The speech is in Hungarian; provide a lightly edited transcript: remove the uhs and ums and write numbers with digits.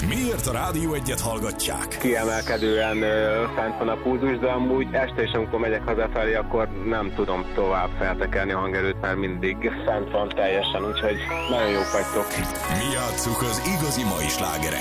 Miért a Rádió Egyet hallgatják? Kiemelkedően fent van a pulzus, de amúgy este is, amikor megyek hazafelé, akkor nem tudom tovább feltekelni a hangerőt, mert mindig fent van teljesen, úgyhogy nagyon jók vagytok. Mi játsszuk az igazi mai slágereket.